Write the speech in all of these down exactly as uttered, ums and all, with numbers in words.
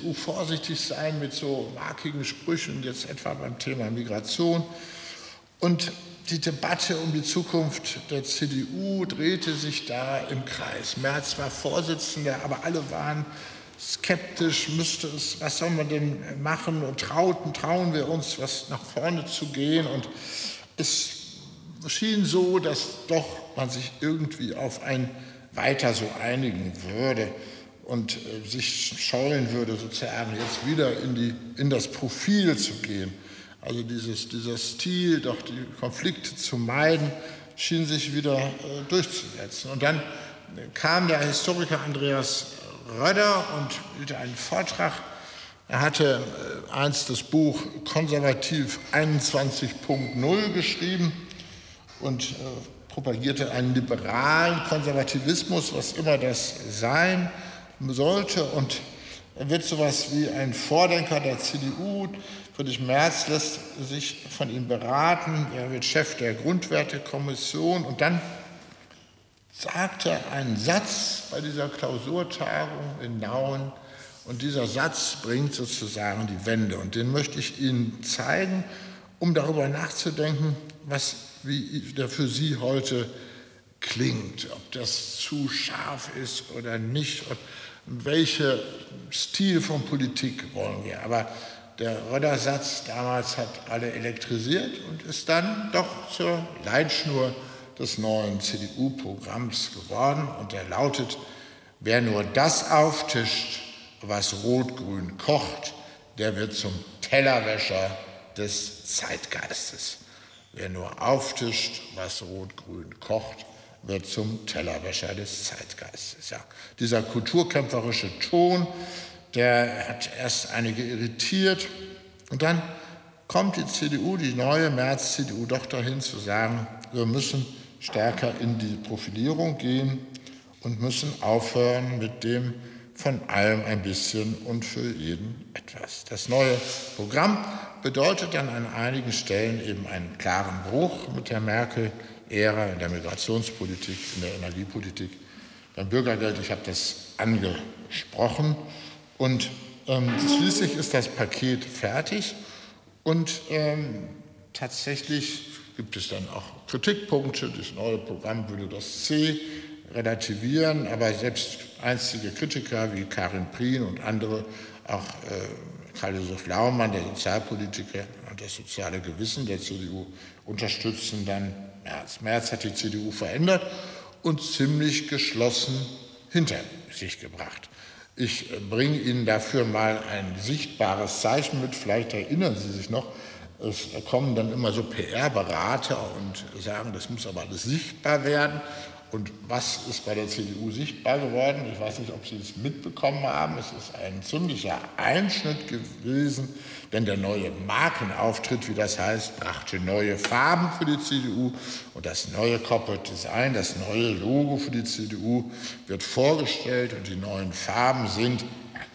U vorsichtig sein mit so markigen Sprüchen, jetzt etwa beim Thema Migration. Und die Debatte um die Zukunft der C D U drehte sich da im Kreis. Merz war Vorsitzender, aber alle waren skeptisch, müsste es, was sollen wir denn machen und trauten, trauen wir uns, was nach vorne zu gehen. Und es schien so, dass doch man sich irgendwie auf ein Weiter so einigen würde und sich scheuen würde, sozusagen jetzt wieder in, die, in das Profil zu gehen. Also dieses, dieser Stil, doch die Konflikte zu meiden, schien sich wieder äh, durchzusetzen. Und dann kam der Historiker Andreas Rödder und hielt einen Vortrag. Er hatte äh, einst das Buch Konservativ einundzwanzig Punkt null geschrieben und äh, propagierte einen liberalen Konservativismus, was immer das sein sollte. Und er wird so etwas wie ein Vordenker der C D U. Friedrich Merz lässt sich von ihm beraten. Er wird Chef der Grundwertekommission. Und dann sagt er einen Satz bei dieser Klausurtagung in Nauen. Und dieser Satz bringt sozusagen die Wende. Und den möchte ich Ihnen zeigen, um darüber nachzudenken, was wie der für Sie heute klingt, ob das zu scharf ist oder nicht, und welchen Stil von Politik wollen wir. Aber der Rödder-Satz damals hat alle elektrisiert und ist dann doch zur Leitschnur des neuen C D U-Programms geworden. Und er lautet: Wer nur das auftischt, was rot-grün kocht, der wird zum Tellerwäscher des Zeitgeistes. Wer nur auftischt, was rot-grün kocht, wird zum Tellerwäscher des Zeitgeistes. Ja, dieser kulturkämpferische Ton, der hat erst einige irritiert. Und dann kommt die C D U, die neue Merz-C D U, doch dahin zu sagen, wir müssen stärker in die Profilierung gehen und müssen aufhören mit dem von allem ein bisschen und für jeden etwas. Das neue Programm bedeutet dann an einigen Stellen eben einen klaren Bruch mit der Merkel-Ära in der Migrationspolitik, in der Energiepolitik, beim Bürgergeld. Ich habe das angesprochen. Und ähm, schließlich ist das Paket fertig. Und ähm, tatsächlich gibt es dann auch Kritikpunkte. Das neue Programm würde das C relativieren, aber selbst einstige Kritiker wie Karin Prien und andere, auch äh, Karl-Josef Laumann, der Sozialpolitiker und das soziale Gewissen der C D U, unterstützen dann Merz. Merz hat die C D U verändert und ziemlich geschlossen hinter sich gebracht. Ich bringe Ihnen dafür mal ein sichtbares Zeichen mit. Vielleicht erinnern Sie sich noch, es kommen dann immer so P R-Berater und sagen, das muss aber alles sichtbar werden. Und was ist bei der C D U sichtbar geworden? Ich weiß nicht, ob Sie es mitbekommen haben. Es ist ein ziemlicher Einschnitt gewesen, denn der neue Markenauftritt, wie das heißt, brachte neue Farben für die C D U. Und das neue Corporate Design, das neue Logo für die C D U wird vorgestellt. Und die neuen Farben sind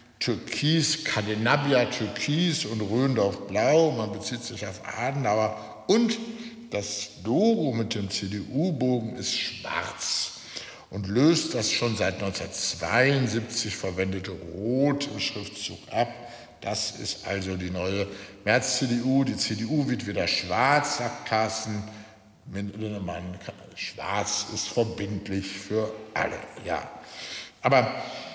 Türkis, Cadenabia Türkis und Röndorf Blau. Man bezieht sich auf Adenauer. Und das Logo mit dem C D U-Bogen ist schwarz und löst das schon seit neunzehnhundertzweiundsiebzig verwendete Rot im Schriftzug ab. Das ist also die neue Merz-C D U. Die C D U wird wieder schwarz, sagt Carsten Linnemann. Schwarz ist verbindlich für alle. Ja. Aber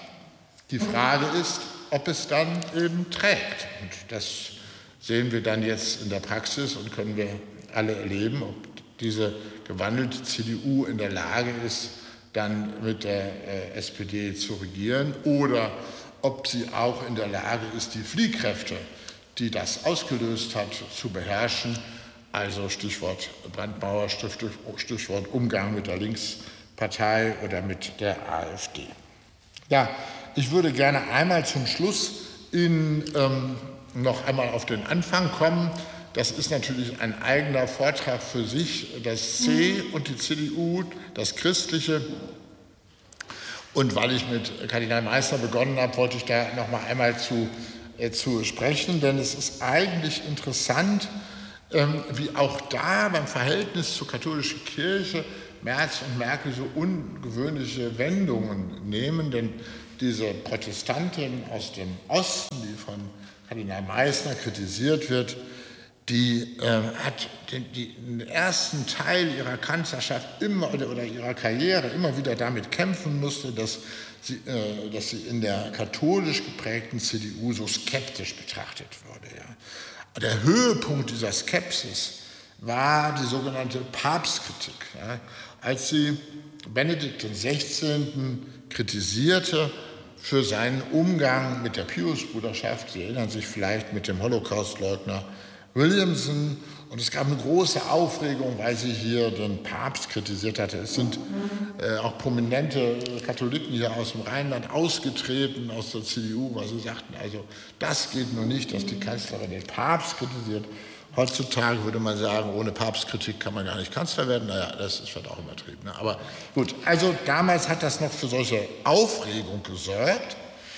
die Frage ist, ob es dann eben trägt. Und das sehen wir dann jetzt in der Praxis und können wir alle erleben, ob diese gewandelte C D U in der Lage ist, dann mit der äh, S P D zu regieren, oder ob sie auch in der Lage ist, die Fliehkräfte, die das ausgelöst hat, zu beherrschen. Also Stichwort Brandmauer, Stichwort Umgang mit der Linkspartei oder mit der AfD. Ja, ich würde gerne einmal zum Schluss in, ähm, noch einmal auf den Anfang kommen. Das ist natürlich ein eigener Vortrag für sich, das C und die C D U, das Christliche. Und weil ich mit Kardinal Meissner begonnen habe, wollte ich da noch mal einmal zu, äh, zu sprechen, denn es ist eigentlich interessant, ähm, wie auch da beim Verhältnis zur katholischen Kirche Merz und Merkel so ungewöhnliche Wendungen nehmen, denn diese Protestantin aus dem Osten, die von Kardinal Meissner kritisiert wird, die äh, hat den, die, den ersten Teil ihrer Kanzlerschaft immer oder, oder ihrer Karriere immer wieder damit kämpfen musste, dass sie, äh, dass sie in der katholisch geprägten C D U so skeptisch betrachtet wurde. Ja. Der Höhepunkt dieser Skepsis war die sogenannte Papstkritik, ja, als sie Benedikt den Sechzehnten kritisierte für seinen Umgang mit der Piusbruderschaft. Sie erinnern sich vielleicht mit dem Holocaustleugner Williamson, und es gab eine große Aufregung, weil sie hier den Papst kritisiert hatte. Es sind äh, auch prominente Katholiken hier aus dem Rheinland ausgetreten aus der C D U, weil sie sagten, also das geht nur nicht, dass die Kanzlerin den Papst kritisiert. Heutzutage würde man sagen, ohne Papstkritik kann man gar nicht Kanzler werden. Naja, das ist vielleicht auch übertrieben. Ne? Aber gut, also damals hat das noch für solche Aufregung gesorgt.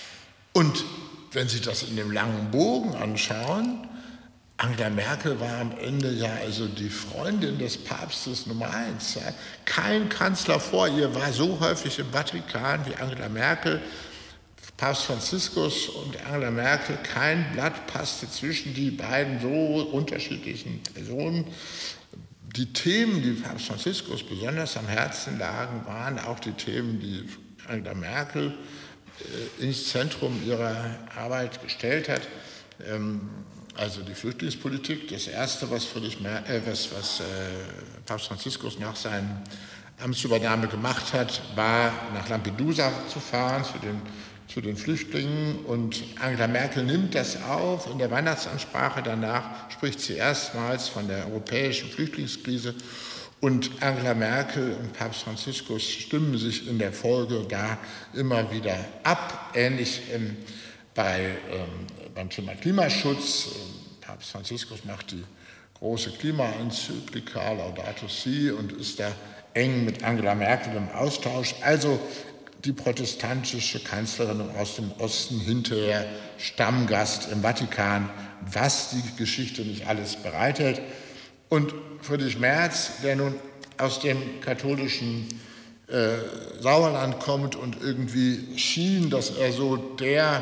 Und wenn Sie das in dem langen Bogen anschauen, Angela Merkel war am Ende ja also die Freundin des Papstes Nummer eins. Ja. Kein Kanzler vor ihr war so häufig im Vatikan wie Angela Merkel. Papst Franziskus und Angela Merkel, kein Blatt passte zwischen die beiden so unterschiedlichen Personen. Die Themen, die Papst Franziskus besonders am Herzen lagen, waren auch die Themen, die Angela Merkel äh, ins Zentrum ihrer Arbeit gestellt hat. Ähm, Also die Flüchtlingspolitik, das Erste, was, Friedrich Mer äh, was, was äh, Papst Franziskus nach seiner Amtsübernahme gemacht hat, war nach Lampedusa zu fahren zu den, zu den Flüchtlingen. Und Angela Merkel nimmt das auf. In der Weihnachtsansprache danach spricht sie erstmals von der europäischen Flüchtlingskrise. Und Angela Merkel und Papst Franziskus stimmen sich in der Folge da immer wieder ab, ähnlich ähm, bei, ähm, beim Thema Klimaschutz. Papst Franziskus macht die große Klimaenzyklika Laudato Si und ist da eng mit Angela Merkel im Austausch. Also die protestantische Kanzlerin aus dem Osten, hinterher Stammgast im Vatikan, was die Geschichte nicht alles bereithält. Und Friedrich Merz, der nun aus dem katholischen äh, Sauerland kommt und irgendwie schien, dass er so der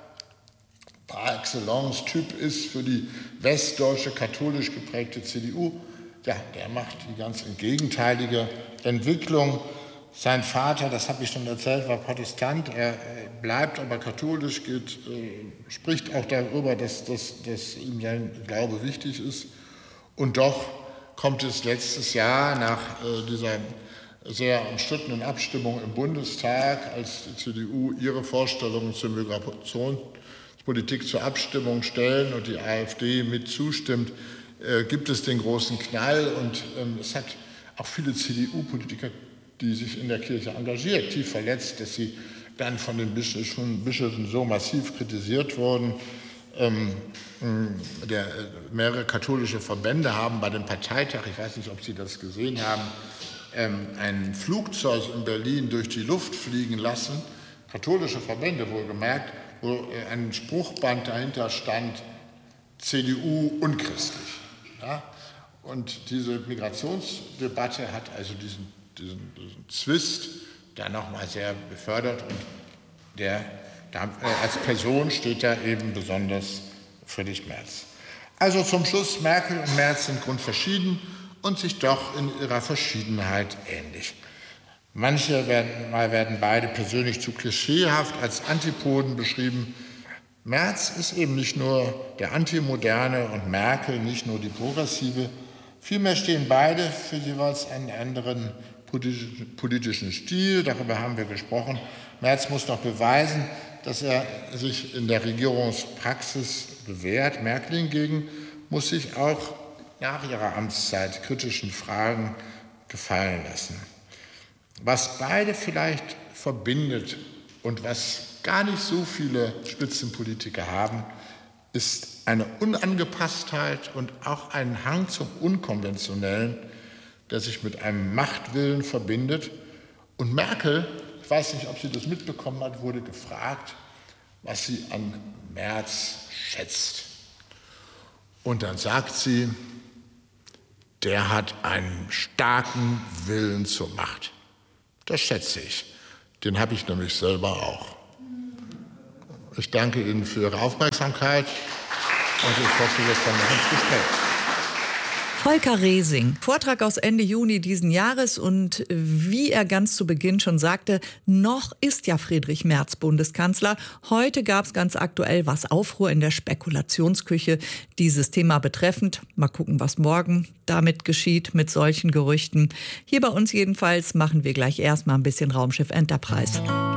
par excellence Typ ist für die westdeutsche katholisch geprägte C D U, ja, der macht die ganz gegenteilige Entwicklung. Sein Vater, das habe ich schon erzählt, war Protestant, er bleibt aber katholisch, geht, äh, spricht auch darüber, dass, dass, dass ihm sein Glaube wichtig ist. Und doch kommt es letztes Jahr nach äh, dieser sehr umstrittenen Abstimmung im Bundestag, als die C D U ihre Vorstellungen zur Migrationspolitik zur Abstimmung stellen und die AfD mit zustimmt, äh, gibt es den großen Knall. Und ähm, es hat auch viele C D U-Politiker, die sich in der Kirche engagiert, tief verletzt, dass sie dann von den Bischöfen, Bischöfen so massiv kritisiert wurden. Ähm, der, mehrere katholische Verbände haben bei dem Parteitag, ich weiß nicht, ob Sie das gesehen haben, ähm, ein Flugzeug in Berlin durch die Luft fliegen lassen, katholische Verbände wohlgemerkt, wo äh, ein Spruchband dahinter stand, C D U unchristlich. Ja? Und diese Migrationsdebatte hat also diesen, diesen, diesen Zwist da nochmal sehr befördert und der Da, äh, als Person steht da eben besonders Friedrich Merz. Also zum Schluss, Merkel und Merz sind grundverschieden und sich doch in ihrer Verschiedenheit ähnlich. Manche werden, mal werden beide persönlich zu klischeehaft als Antipoden beschrieben. Merz ist eben nicht nur der Antimoderne und Merkel nicht nur die Progressive. Vielmehr stehen beide für jeweils einen anderen politischen Stil. Darüber haben wir gesprochen. Merz muss noch beweisen, dass er sich in der Regierungspraxis bewährt. Merkel hingegen muss sich auch nach ihrer Amtszeit kritischen Fragen gefallen lassen. Was beide vielleicht verbindet und was gar nicht so viele Spitzenpolitiker haben, ist eine Unangepasstheit und auch ein Hang zum Unkonventionellen, der sich mit einem Machtwillen verbindet. Und Merkel, ich weiß nicht, ob sie das mitbekommen hat, wurde gefragt, was sie an Merz schätzt. Und dann sagt sie, der hat einen starken Willen zur Macht. Das schätze ich. Den habe ich nämlich selber auch. Ich danke Ihnen für Ihre Aufmerksamkeit und ich hoffe, wir kommen noch ins Gespräch. Volker Resing, Vortrag aus Ende Juni diesen Jahres und wie er ganz zu Beginn schon sagte, noch ist ja Friedrich Merz Bundeskanzler. Heute gab es ganz aktuell was Aufruhr in der Spekulationsküche dieses Thema betreffend. Mal gucken, was morgen damit geschieht mit solchen Gerüchten. Hier bei uns jedenfalls machen wir gleich erstmal ein bisschen Raumschiff Enterprise.